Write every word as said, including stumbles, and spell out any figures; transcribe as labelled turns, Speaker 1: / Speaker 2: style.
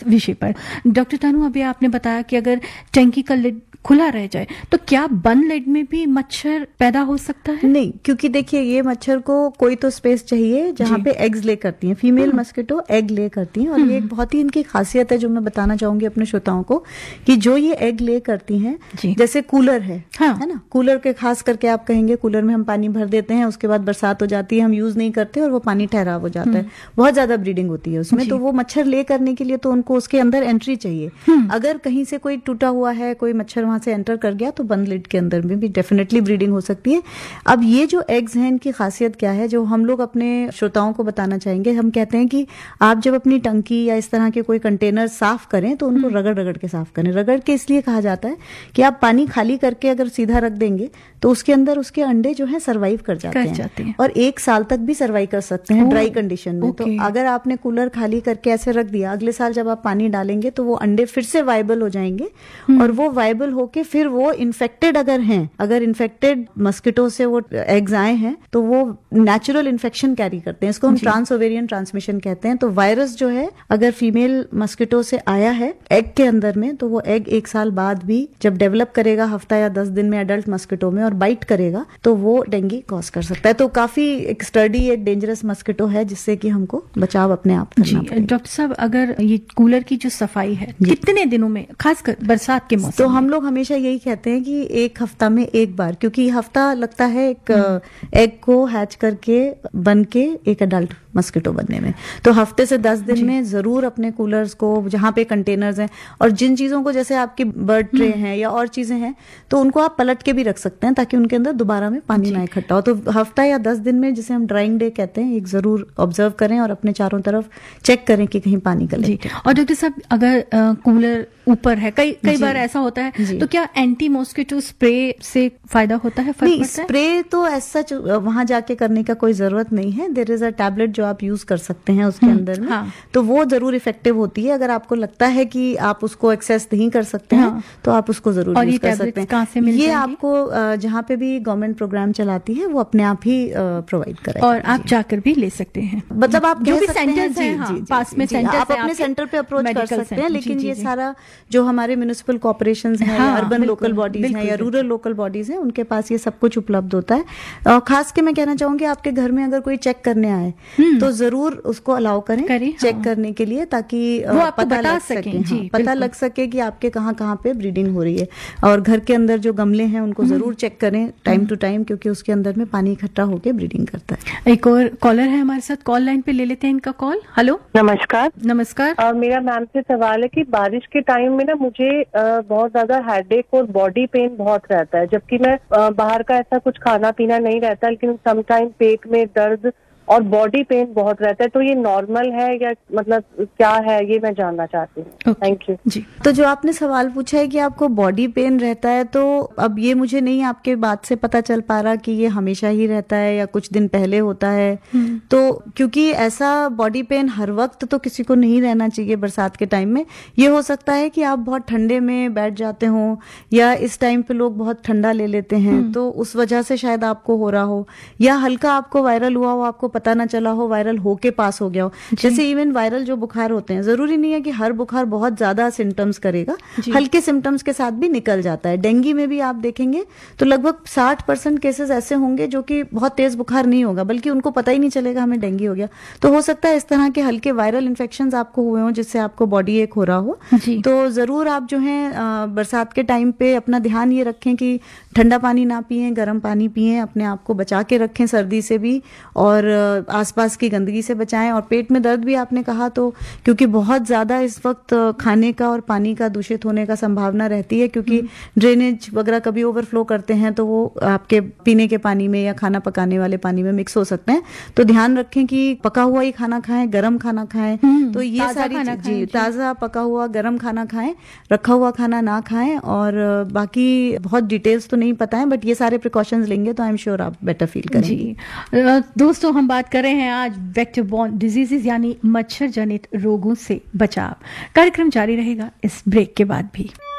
Speaker 1: विषय पर। डॉक्टर तानू, अभी आपने बताया कि अगर टंकी का लिड खुला रह जाए तो क्या बंद लिड में भी मच्छर पैदा हो सकता है?
Speaker 2: नहीं, क्योंकि देखिए ये मच्छर को कोई तो स्पेस चाहिए जहाँ पे एग्स ले करती हैं। फीमेल मस्किटो एग ले करती हैं, और ये एक बहुत ही इनकी खासियत है जो मैं बताना चाहूंगी अपने श्रोताओं को, कि जो ये एग ले करती हैं, जैसे कूलर है, हाँ। है ना, कूलर के खास करके आप कहेंगे कूलर में हम पानी भर देते हैं, उसके बाद बरसात हो जाती है, हम यूज नहीं करते और वो पानी ठहराव हो जाता है, बहुत ज्यादा ब्रीडिंग होती है उसमें, तो वो मच्छर ले करने के लिए तो उनको उसके अंदर एंट्री चाहिए। अगर कहीं से कोई टूटा हुआ है, कोई मच्छर वहां से एंटर कर गया तो बंद लिड के अंदर में भी डेफिनेटली ब्रीडिंग हो सकती है। अब ये जो एग्स हैं इनकी खासियत क्या है जो हम लोग अपने श्रोताओं को बताना चाहेंगे, हम कहते हैं कि आप जब अपनी टंकी या इस तरह के कोई कंटेनर साफ करें तो उनको रगड़ रगड़ के साफ करें। रगड़ के इसलिए कहा जाता है कि आप पानी खाली करके अगर सीधा रख देंगे तो उसके अंदर उसके अंडे जो है सर्वाइव कर जाते, कर हैं, जाते हैं और एक साल तक भी सर्वाइव कर सकते हैं ड्राई कंडीशन में। तो अगर आपने कूलर खाली करके ऐसे रख दिया, अगले साल जब आप पानी डालेंगे तो वो अंडे फिर से वायबल हो जाएंगे, और वो वायबल होके फिर वो इन्फेक्टेड अगर हैं, अगर इन्फेक्टेड मस्किटो से वो एग्स आए हैं तो वो नेचुरल इन्फेक्शन कैरी करते हैं, इसको हम ट्रांस ओवेरियन ट्रांसमिशन कहते हैं। तो वायरस जो है अगर फीमेल मस्किटो से आया है एग के अंदर में, तो वो एग एक साल बाद भी जब डेवलप करेगा हफ्ता या दस दिन में एडल्ट मस्किटो में और बाइट करेगा तो वो डेंगू कॉज कर सकता है। तो काफी एक स्टडी एक डेंजरस मस्किटो है जिससे कि हमको बचाव अपने आप करना पड़ेगा।
Speaker 1: डॉक्टर साहब, अगर ये कूलर की जो सफाई है कितने दिनों में, खासकर बरसात के मौसम
Speaker 2: तो हम लोग हमेशा यही कहते हैं कि एक हफ्ता में एक बार, क्योंकि हफ्ता लगता है एक एग को हैच करके बन के एक एडल्ट मस्किटो बनने में, तो हफ्ते से दस दिन में जरूर अपने कूलर्स को, जहां पे कंटेनर्स हैं और जिन चीजों को, जैसे आपकी बर्ड ट्रे हैं या और चीजें हैं, तो उनको आप पलट के भी रख सकते हैं ताकि उनके अंदर दोबारा में पानी ना इकट्ठा हो। तो हफ्ता या दस दिन में, जिसे हम ड्राइंग डे कहते हैं, एक जरूर ऑब्जर्व करें और अपने चारों तरफ चेक करें कि कहीं पानी गले।
Speaker 1: और डॉक्टर साहब, अगर आ, कूलर ऊपर है, कई कई बार ऐसा होता है, तो क्या एंटी मॉस्किटो स्प्रे से फायदा होता है?
Speaker 2: नहीं, स्प्रे तो ऐसा वहां जाके करने का कोई जरूरत नहीं है। देयर इज अ टैबलेट जो आप यूज कर सकते हैं उसके अंदर में, हाँ। तो वो जरूर इफेक्टिव होती है। अगर आपको लगता है कि आप उसको एक्सेस नहीं कर सकते हाँ। हैं तो आप उसको जरूर यूज कर सकते हैं।
Speaker 1: कहाँ से मिल
Speaker 2: ये आपको जहाँ पे भी गवर्नमेंट प्रोग्राम चलाती है वो अपने आप ही प्रोवाइड करे,
Speaker 1: और आप जाकर भी ले सकते हैं।
Speaker 2: मतलब आप
Speaker 1: जो भी सेंटर्स हैं पास में,
Speaker 2: आप अपने सेंटर पे अप्रोच कर सकते हैं। लेकिन ये सारा जो हमारे म्युनिसिपल कॉर्पोरेशंस हैं, अर्बन लोकल बॉडीज हैं या रूरल लोकल बॉडीज हैं, उनके पास ये सब कुछ उपलब्ध होता है। और खास के मैं कहना चाहूंगी, आपके घर में अगर कोई चेक करने आए तो जरूर उसको अलाउ करें, करें चेक हाँ। करने के लिए, ताकि
Speaker 1: वो आपको
Speaker 2: पता
Speaker 1: बता
Speaker 2: लग
Speaker 1: सके,
Speaker 2: हाँ, जी, पता लग सके कि आपके कहाँ कहाँ पे ब्रीडिंग हो रही है। और घर के अंदर जो गमले हैं उनको जरूर चेक करें टाइम टू टाइम, क्योंकि उसके अंदर में पानी इकट्ठा होकर ब्रीडिंग करता है।
Speaker 1: एक और कॉलर है हमारे साथ, कॉल लाइन पे ले लेते हैं इनका कॉल। हेलो,
Speaker 3: नमस्कार।
Speaker 1: नमस्कार।
Speaker 3: uh, मेरा मैम से सवाल है कि बारिश के टाइम में ना मुझे uh, बहुत ज्यादा हेडेक और बॉडी पेन बहुत रहता है, जबकि मैं uh, बाहर का ऐसा कुछ खाना पीना नहीं रहता, लेकिन समटाइम पेट में दर्द और बॉडी पेन बहुत रहता है। तो ये नॉर्मल है या मतलब क्या है, ये मैं जानना चाहती हूँ। थैंक यू
Speaker 2: जी। तो जो आपने सवाल पूछा है कि आपको बॉडी पेन रहता है, तो अब ये मुझे नहीं आपके बात से पता चल पा रहा कि ये हमेशा ही रहता है या कुछ दिन पहले होता है। तो क्योंकि ऐसा बॉडी पेन हर वक्त तो किसी को नहीं रहना चाहिए बरसात के टाइम में। ये हो सकता है कि आप बहुत ठंडे में बैठ जाते हो या इस टाइम पे लोग बहुत ठंडा ले लेते हैं, तो उस वजह से शायद आपको हो रहा हो, या हल्का आपको वायरल हुआ हो, आपको पता ना चला हो, वायरल होके पास हो गया हो। जैसे इवन वायरल जो बुखार होते हैं, जरूरी नहीं है कि हर बुखार बहुत ज्यादा सिम्टम्स करेगा, हल्के सिम्टम्स के साथ भी निकल जाता है। डेंगू में भी आप देखेंगे तो लगभग साठ परसेंट केसेस ऐसे होंगे जो कि बहुत तेज बुखार नहीं होगा, बल्कि उनको पता ही नहीं चलेगा हमें डेंगू हो गया। तो हो सकता है इस तरह के हल्के वायरल इन्फेक्शन आपको हुए हो जिससे आपको बॉडी एक हो रहा हो। तो जरूर आप जो है बरसात के टाइम पे अपना ध्यान ये रखें कि ठंडा पानी ना पिए, गर्म पानी पिए, अपने आप को बचा के रखें सर्दी से भी, और आसपास की गंदगी से बचाएं। और पेट में दर्द भी आपने कहा, तो क्योंकि बहुत ज्यादा इस वक्त खाने का और पानी का दूषित होने का संभावना रहती है, क्योंकि ड्रेनेज वगैरह कभी ओवरफ्लो करते हैं तो वो आपके पीने के पानी में या खाना पकाने वाले पानी में मिक्स हो सकते हैं। तो ध्यान रखें कि पका हुआ ही खाना खाएं, गर्म खाना खाएं। तो ये सारी जी ताजा पका हुआ गर्म खाना खाएं, रखा हुआ खाना ना खाएं। और बाकी बहुत डिटेल्स तो नहीं पता है, बट ये सारे प्रिकॉशंस लेंगे तो आई एम श्योर आप बेटर फील करेंगे।
Speaker 1: दोस्तों, हम बात कर रहे हैं आज वेक्टर बॉर्न डिजीजेस यानी मच्छर जनित रोगों से बचाव। कार्यक्रम जारी रहेगा इस ब्रेक के बाद भी।